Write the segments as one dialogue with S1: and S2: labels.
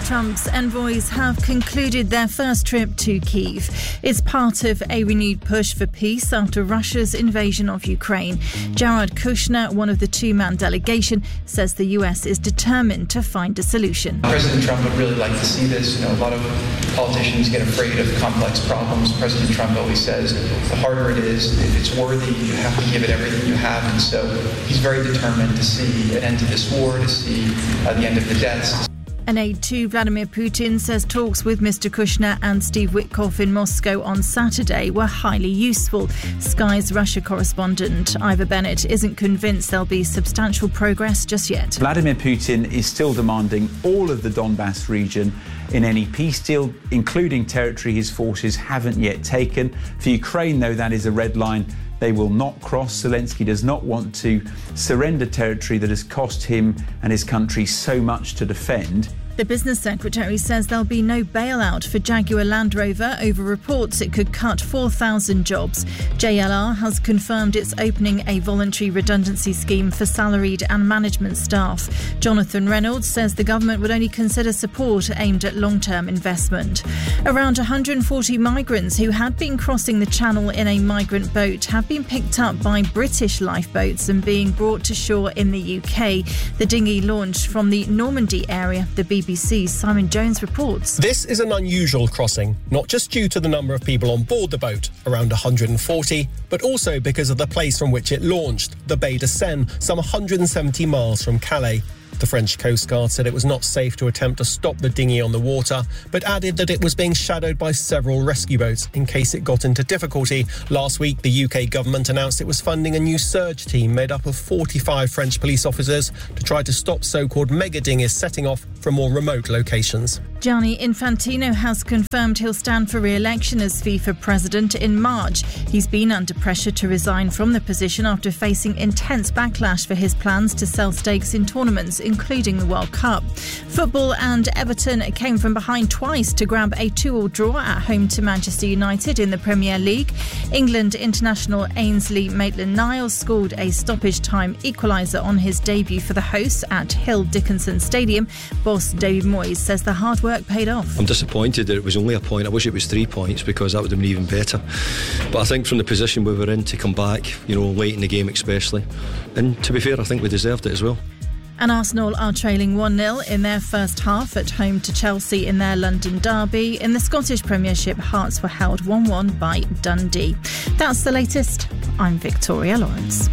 S1: Trump's envoys have concluded their first trip to Kyiv. It's part of a renewed push for peace after Russia's invasion of Ukraine. Jared Kushner, one of the two-man delegation, says the US is determined to find a solution.
S2: President Trump would really like to see this. A lot of politicians get afraid of complex problems. President Trump always says, the harder it is, if it's worthy, you have to give it everything you have. And so he's very determined to see an end to this war, to see the end of the deaths.
S1: An aide to Vladimir Putin says talks with Mr. Kushner and Steve Witkoff in Moscow on Saturday were highly useful. Sky's Russia correspondent Ivor Bennett isn't convinced there'll be substantial progress just yet.
S3: Vladimir Putin is still demanding all of the Donbass region in any peace deal, including territory his forces haven't yet taken. For Ukraine, though, that is a red line they will not cross. Zelensky does not want to surrender territory that has cost him and his country so much to defend.
S1: The business secretary says there'll be no bailout for Jaguar Land Rover over reports it could cut 4,000 jobs. JLR has confirmed it's opening a voluntary redundancy scheme for salaried and management staff. Jonathan Reynolds says the government would only consider support aimed at long-term investment. Around 140 migrants who had been crossing the channel in a migrant boat have been picked up by British lifeboats and being brought to shore in the UK. The dinghy launched from the Normandy area. The BBC's Simon Jones reports.
S4: This is an unusual crossing, not just due to the number of people on board the boat, around 140, but also because of the place from which it launched, the Baie de Seine, some 170 miles from Calais. The French Coast Guard said it was not safe to attempt to stop the dinghy on the water, but added that it was being shadowed by several rescue boats in case it got into difficulty. Last week, the UK government announced it was funding a new search team made up of 45 French police officers to try to stop so-called mega dinghies setting off from more remote locations.
S1: Gianni Infantino has confirmed he'll stand for re-election as FIFA president in March. He's been under pressure to resign from the position after facing intense backlash for his plans to sell stakes in tournaments, including the World Cup. Football and Everton came from behind twice to grab a 2-2 draw at home to Manchester United in the Premier League. England international Ainsley Maitland-Niles scored a stoppage-time equaliser on his debut for the hosts at Hill Dickinson Stadium. Boss David Moyes says the hard work paid off.
S5: I'm disappointed that it was only a point. I wish it was 3 points because that would have been even better. But I think from the position we were in to come back, late in the game especially, and to be fair, I think we deserved it as well.
S1: And Arsenal are trailing 1-0 in their first half at home to Chelsea in their London derby. In the Scottish Premiership, Hearts were held 1-1 by Dundee. That's the latest. I'm Victoria Lawrence.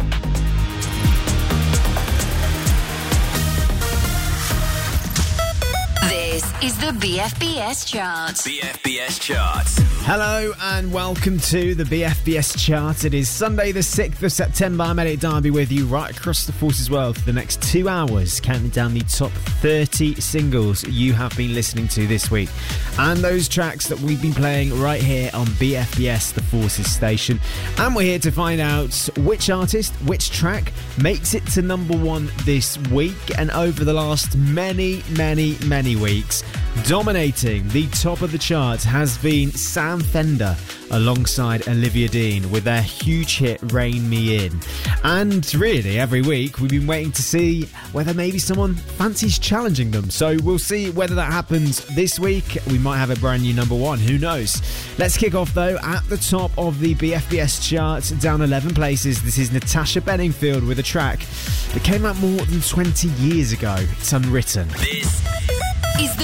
S6: This is the BFBS Chart.
S7: BFBS Chart.
S8: Hello and welcome to the BFBS Chart. It is Sunday the 6th of September. I'm Elliot Darby with you right across the Forces world for the next 2 hours, counting down the top 30 singles you have been listening to this week. And those tracks that we've been playing right here on BFBS, the Forces station. And we're here to find out which artist, which track makes it to number one this week. And over the last many weeks, dominating the top of the chart has been Sam Fender alongside Olivia Dean with their huge hit Rein Me In. And really every week we've been waiting to see whether maybe someone fancies challenging them, so we'll see whether that happens this week. We might have a brand new number one, who knows. Let's kick off though at the top of the BFBS chart, down 11 places. This is Natasha Bedingfield with a track that came out more than 20 years ago. It's Unwritten.
S7: This